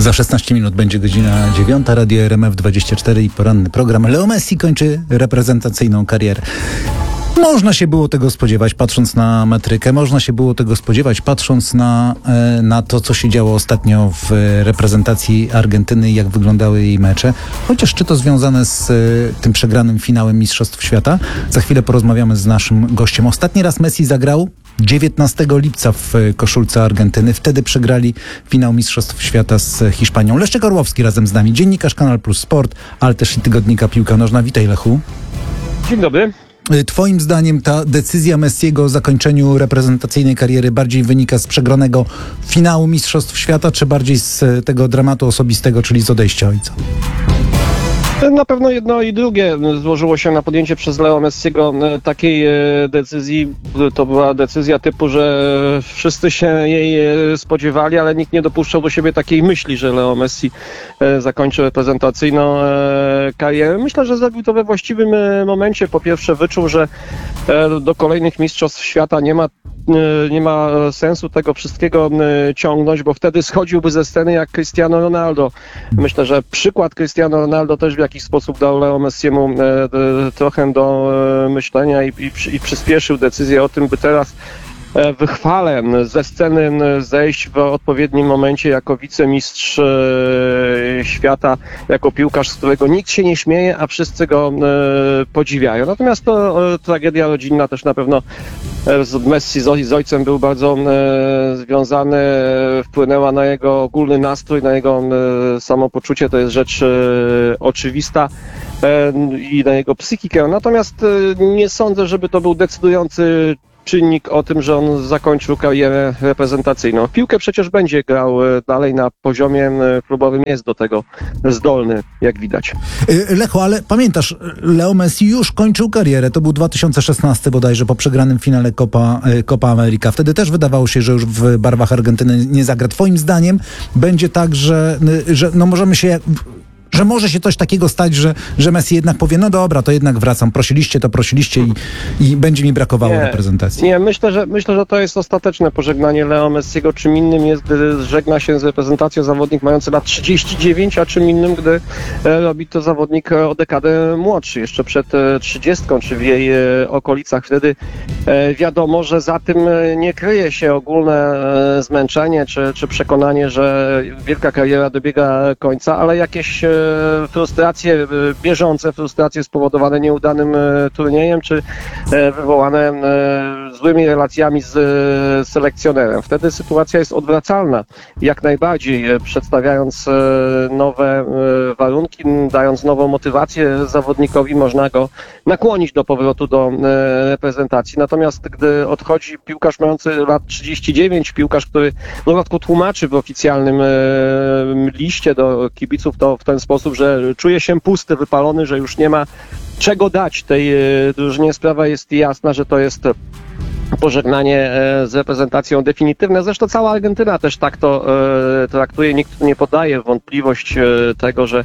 Za 16 minut będzie godzina 9, Radio RMF24 i poranny program. Leo Messi kończy reprezentacyjną karierę. Można się było tego spodziewać, patrząc na metrykę. Można się było tego spodziewać, patrząc na to, co się działo ostatnio w reprezentacji Argentyny i jak wyglądały jej mecze. Chociaż czy to związane z tym przegranym finałem Mistrzostw Świata? Za chwilę porozmawiamy z naszym gościem. Ostatni raz Messi zagrał 19 lipca w koszulce Argentyny. Wtedy przegrali finał Mistrzostw Świata z Hiszpanią. Leszek Orłowski razem z nami, dziennikarz Kanal Plus Sport, ale też i tygodnika Piłka Nożna. Witaj, Lechu. Dzień dobry. Twoim zdaniem ta decyzja Messiego o zakończeniu reprezentacyjnej kariery bardziej wynika z przegranego finału Mistrzostw Świata, czy bardziej z tego dramatu osobistego, czyli z odejścia ojca? Na pewno jedno i drugie złożyło się na podjęcie przez Leo Messiego takiej decyzji. To była decyzja typu, że wszyscy się jej spodziewali, ale nikt nie dopuszczał do siebie takiej myśli, że Leo Messi zakończy reprezentacyjną karierę. Myślę, że zrobił to we właściwym momencie. Po pierwsze wyczuł, że do kolejnych Mistrzostw Świata nie ma sensu tego wszystkiego ciągnąć, bo wtedy schodziłby ze sceny jak Cristiano Ronaldo. Myślę, że przykład Cristiano Ronaldo też w jakiś sposób dał Leo Messiemu trochę do myślenia i przyspieszył decyzję o tym, by teraz wychwale ze sceny zejść w odpowiednim momencie jako wicemistrz świata, jako piłkarz, z którego nikt się nie śmieje, a wszyscy go podziwiają. Natomiast to tragedia rodzinna też na pewno Messi z ojcem był bardzo związany, wpłynęła na jego ogólny nastrój, na jego samopoczucie, to jest rzecz oczywista, i na jego psychikę. Natomiast nie sądzę, żeby to był decydujący czynnik o tym, że on zakończył karierę reprezentacyjną. W piłkę przecież będzie grał dalej na poziomie klubowym, jest do tego zdolny, jak widać. Lechu, ale pamiętasz, Leo Messi już kończył karierę, to był 2016 bodajże, po przegranym finale Copa America. Wtedy też wydawało się, że już w barwach Argentyny nie zagra. Twoim zdaniem będzie tak, że no możemy się... Że może się coś takiego stać, że Messi jednak powie, no dobra, to jednak wracam, prosiliście i będzie mi brakowało reprezentacji. Nie, myślę, że to jest ostateczne pożegnanie Leo Messiego. Czym innym jest, gdy żegna się z reprezentacją zawodnik mający lat 39, a czym innym, gdy robi to zawodnik o dekadę młodszy, jeszcze przed 30, czy w jej okolicach. Wtedy wiadomo, że za tym nie kryje się ogólne zmęczenie, czy przekonanie, że wielka kariera dobiega końca, ale jakieś frustracje bieżące, frustracje spowodowane nieudanym turniejem, czy wywołane złymi relacjami z selekcjonerem. Wtedy sytuacja jest odwracalna. Jak najbardziej, przedstawiając nowe warunki, dając nową motywację zawodnikowi, można go nakłonić do powrotu do reprezentacji. Natomiast gdy odchodzi piłkarz mający lat 39, piłkarz, który w dodatku tłumaczy w oficjalnym liście do kibiców to w ten sposób, że czuje się pusty, wypalony, że już nie ma czego dać tej drużynie. Sprawa jest jasna, że to jest pożegnanie z reprezentacją definitywne. Zresztą cała Argentyna też tak to traktuje. Nikt nie podaje w wątpliwość tego, że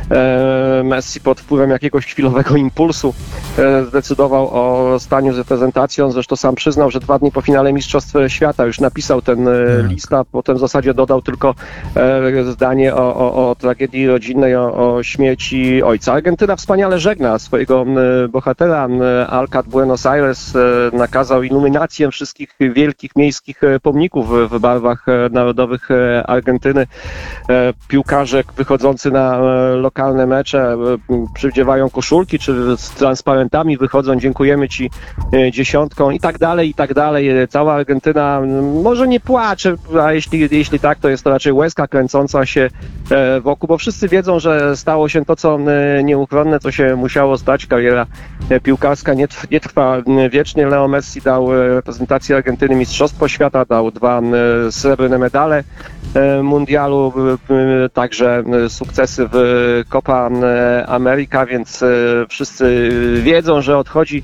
Messi pod wpływem jakiegoś chwilowego impulsu zdecydował o staniu z reprezentacją. Zresztą sam przyznał, że 2 dni po finale Mistrzostw Świata już napisał ten list, a potem w zasadzie dodał tylko zdanie o tragedii rodzinnej, o śmierci ojca. Argentyna wspaniale żegna swojego bohatera. Alcad Buenos Aires nakazał iluminację wszystkich wielkich miejskich pomników w barwach narodowych Argentyny. Piłkarze wychodzący na lokalne mecze przywdziewają koszulki, czy z transparentami wychodzą, dziękujemy Ci dziesiątką i tak dalej, i tak dalej. Cała Argentyna może nie płacze, a jeśli tak, to jest to raczej łezka kręcąca się wokół, bo wszyscy wiedzą, że stało się to, co nieuchronne, co się musiało stać. Kariera piłkarska nie trwa wiecznie. Leo Messi dał reprezentacji Argentyny Mistrzostwo Świata, dał 2 srebrne medale mundialu, także sukcesy w Copa America, więc wszyscy wiedzą, że odchodzi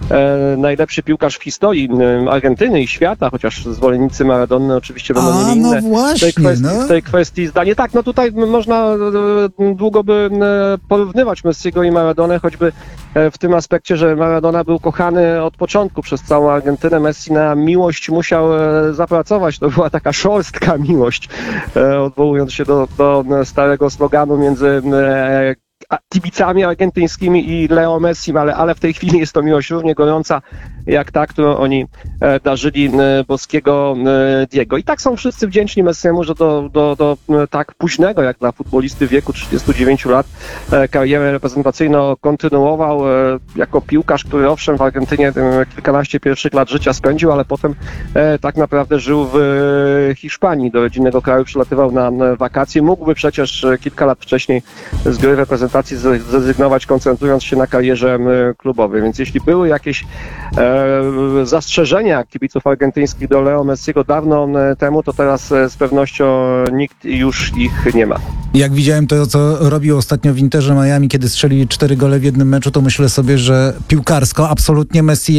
najlepszy piłkarz w historii Argentyny i świata, chociaż zwolennicy Maradony oczywiście będą mieli no inne właśnie, w tej kwestii zdanie. Tak, no tutaj można długo by porównywać Messiego i Maradonę, choćby w tym aspekcie, że Maradona był kochany od początku przez całą Argentynę. Messi na miłość musiał zapracować. To była taka szorstka miłość, odwołując się do starego sloganu między kibicami argentyńskimi i Leo Messim, ale w tej chwili jest to miłość równie gorąca jak ta, którą oni darzyli boskiego Diego. I tak są wszyscy wdzięczni Messiemu, że do tak późnego, jak dla futbolisty w wieku 39 lat, karierę reprezentacyjną kontynuował jako piłkarz, który owszem w Argentynie kilkanaście pierwszych lat życia spędził, ale potem tak naprawdę żył w Hiszpanii. Do rodzinnego kraju przylatywał na wakacje. Mógłby przecież kilka lat wcześniej z gry reprezentacji zrezygnować, koncentrując się na karierze klubowej. Więc jeśli były jakieś zastrzeżenia kibiców argentyńskich do Leo Messiego dawno temu, to teraz z pewnością nikt już ich nie ma. Jak widziałem to, co robił ostatnio w Interze Miami, kiedy strzelił 4 gole w jednym meczu, to myślę sobie, że piłkarsko absolutnie Messi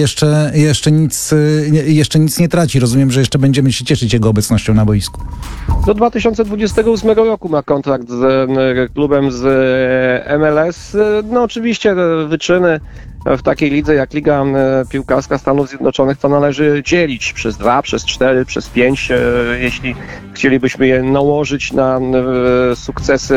jeszcze nic nie traci. Rozumiem, że jeszcze będziemy się cieszyć jego obecnością na boisku. Do 2028 roku ma kontrakt z klubem z MLS. No oczywiście wyczyny w takiej lidze jak Liga Piłkarska Stanów Zjednoczonych to należy dzielić przez 2, przez 4, przez 5, jeśli chcielibyśmy je nałożyć na sukcesy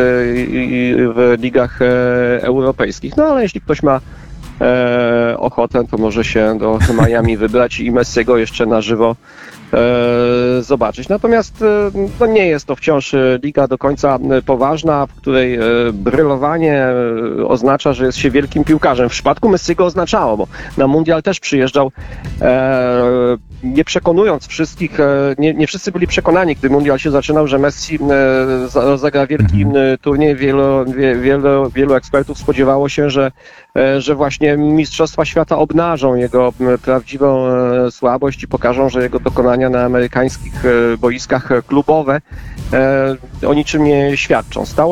w ligach europejskich. No ale jeśli ktoś ma ochotę, to może się do Miami wybrać i Messiego jeszcze na żywo zobaczyć. Natomiast to nie jest to wciąż liga do końca poważna, w której brylowanie oznacza, że jest się wielkim piłkarzem. W przypadku Messiego oznaczało, bo na mundial też przyjeżdżał nie przekonując wszystkich, nie wszyscy byli przekonani, gdy mundial się zaczynał, że Messi zagra wielki turniej. Wielu ekspertów spodziewało się, że właśnie Mistrzostwa Świata obnażą jego prawdziwą słabość i pokażą, że jego dokonania na amerykańskich boiskach klubowe o niczym nie świadczą. Stało